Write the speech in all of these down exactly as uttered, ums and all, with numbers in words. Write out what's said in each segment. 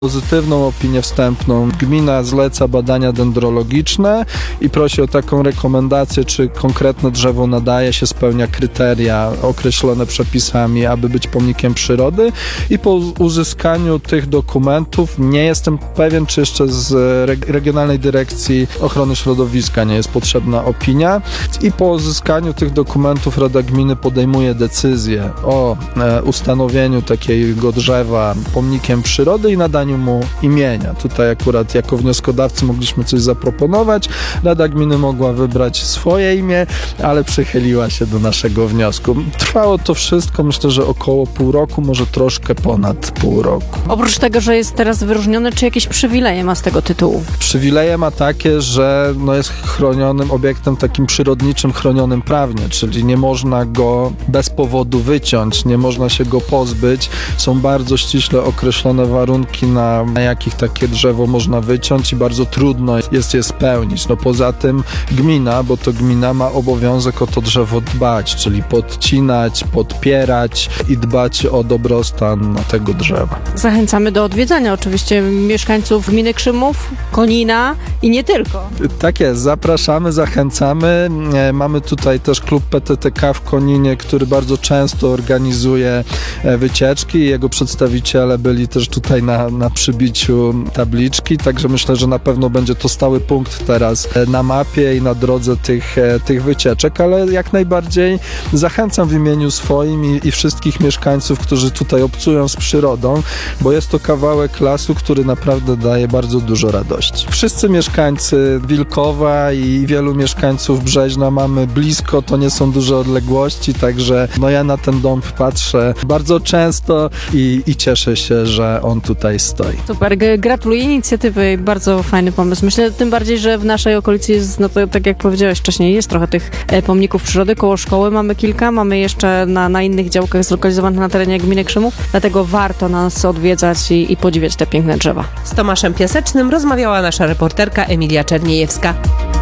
Pozytywną opinię wstępną. Gmina zleca badania dendrologiczne i prosi o taką rekomendację, czy konkretne drzewo nadaje się, spełnia kryteria określone przepisami, aby być pomnikiem przyrody, i po uzyskaniu tych dokumentów, nie jestem pewien, czy jeszcze z Regionalnej Dyrekcji Ochrony Środowiska nie jest potrzebna opinia, i po uzyskaniu tych dokumentów Rada Gminy podejmuje decyzję o e, ustanowieniu takiego drzewa pomnikiem przyrody i nadaniu mu imienia. Tutaj akurat jako wnioskodawcy mogliśmy coś zaproponować. Rada Gminy mogła wybrać swoje imię, ale przychyliła się do naszego wniosku. Trwało to wszystko, myślę, że około pół roku, może troszkę ponad pół roku. Oprócz tego, że jest teraz wyróżniony, czy jakieś przywileje ma z tego tytułu? Przywileje ma takie, że no jest chronionym obiektem takim przyrodniczym, chronionym prawnie, czyli nie można go bez powodu wyciąć, nie można się go pozbyć. Są bardzo ściśle określone warunki, na na jakich takie drzewo można wyciąć, i bardzo trudno jest je spełnić. No poza tym gmina, bo to gmina ma obowiązek o to drzewo dbać, czyli podcinać, podpierać i dbać o dobrostan tego drzewa. Zachęcamy do odwiedzania oczywiście mieszkańców gminy Krzymów, Konina i nie tylko. Tak jest, zapraszamy, zachęcamy. Mamy tutaj też klub P T T K w Koninie, który bardzo często organizuje wycieczki. Jego przedstawiciele byli też tutaj na, na przybiciu tabliczki, także myślę, że na pewno będzie to stały punkt teraz na mapie i na drodze tych, tych wycieczek, ale jak najbardziej zachęcam w imieniu swoim i, i wszystkich mieszkańców, którzy tutaj obcują z przyrodą, bo jest to kawałek lasu, który naprawdę daje bardzo dużo radości. Wszyscy mieszkańcy Wilkowa i wielu mieszkańców Brzeźna mamy blisko, to nie są duże odległości, także no ja na ten dąb patrzę bardzo często i, i cieszę się, że on tutaj stoi. Super, gratuluję inicjatywy, bardzo fajny pomysł. Myślę tym bardziej, że w naszej okolicy jest, no to tak jak powiedziałeś wcześniej, jest trochę tych pomników przyrody. Koło szkoły mamy kilka, mamy jeszcze na, na innych działkach zlokalizowanych na terenie gminy Krzymów, dlatego warto nas odwiedzać i, i podziwiać te piękne drzewa. Z Tomaszem Piasecznym rozmawiała nasza reporterka Emilia Czerniejewska.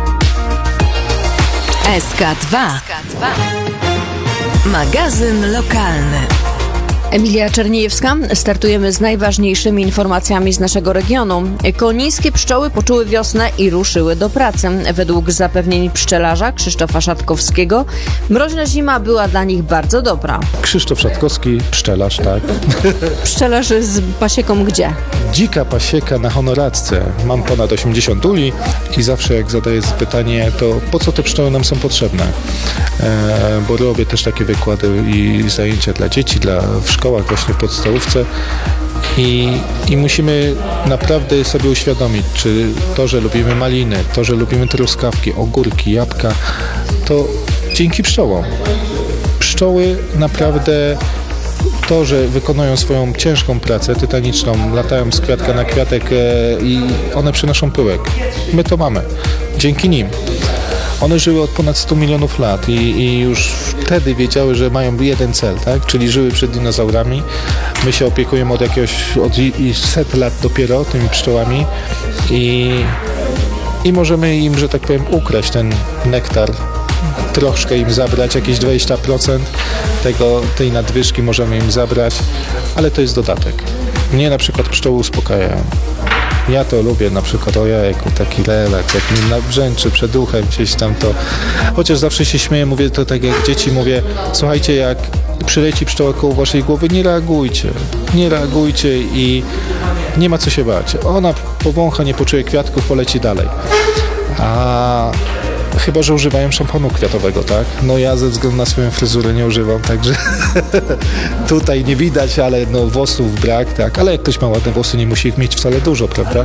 S K dwa. Magazyn lokalny. Emilia Czerniejewska. Startujemy z najważniejszymi informacjami z naszego regionu. Konińskie pszczoły poczuły wiosnę i ruszyły do pracy. Według zapewnień pszczelarza Krzysztofa Szatkowskiego mroźna zima była dla nich bardzo dobra. Krzysztof Szatkowski, pszczelarz, tak. Pszczelarz z pasieką gdzie? Dzika pasieka na Honoracce. Mam ponad osiemdziesiąt uli i zawsze jak zadaję pytanie, to po co te pszczoły nam są potrzebne? E, bo robię też takie wykłady i zajęcia dla dzieci, dla w szkołach, właśnie w podstawówce. I, I musimy naprawdę sobie uświadomić, czy to, że lubimy maliny, to, że lubimy truskawki, ogórki, jabłka, to dzięki pszczołom. Pszczoły naprawdę, to, że wykonują swoją ciężką pracę tytaniczną, latają z kwiatka na kwiatek e, i one przynoszą pyłek. My to mamy. Dzięki nim. One żyły od ponad stu milionów lat i, i już wtedy wiedziały, że mają jeden cel, tak? Czyli żyły przed dinozaurami. My się opiekujemy od jakiegoś, od i, i set lat dopiero tymi pszczołami i, i możemy im, że tak powiem, ukraść ten nektar, troszkę im zabrać, jakieś dwadzieścia procent tego, tej nadwyżki możemy im zabrać, ale to jest dodatek. Mnie na przykład pszczoły uspokajają. Ja to lubię, na przykład, ojejku, taki relaks, jak mi nabrzęczy przed uchem gdzieś tam to. Chociaż zawsze się śmieję, mówię to tak jak dzieci, mówię, słuchajcie, jak przyleci pszczoła koło waszej głowy, nie reagujcie, nie reagujcie i nie ma co się bać. Ona powącha, nie poczuje kwiatków, poleci dalej. A chyba że używają szamponu kwiatowego, tak? No ja ze względu na swoją fryzurę nie używam, także tutaj nie widać, ale no włosów brak, tak? Ale jak ktoś ma ładne włosy, nie musi ich mieć wcale dużo, prawda?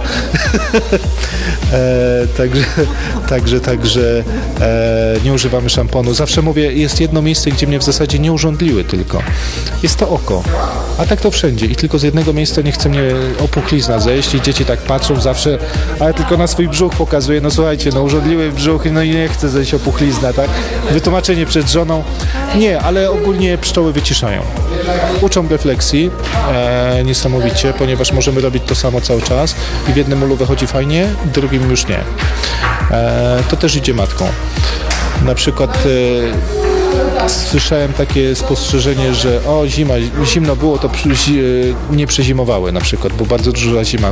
e, także, także, także e, nie używamy szamponu. Zawsze mówię, jest jedno miejsce, gdzie mnie w zasadzie nie urządliły tylko. Jest to oko. A tak to wszędzie. I tylko z jednego miejsca nie chce mnie opuchlizna zejść i dzieci tak patrzą zawsze, ale tylko na swój brzuch pokazuje, no słuchajcie, no urządliwy brzuch, no i nie chce zejść opuchlizna, tak? Wytłumaczenie przed żoną. Nie, ale ogólnie pszczoły wyciszają. Uczą refleksji e, niesamowicie, ponieważ możemy robić to samo cały czas i w jednym ulu wychodzi fajnie, w drugim już nie. E, to też idzie matką. Na przykład e, słyszałem takie spostrzeżenie, że o zima, zimno było, to przy, nie przezimowały na przykład, bo bardzo duża zima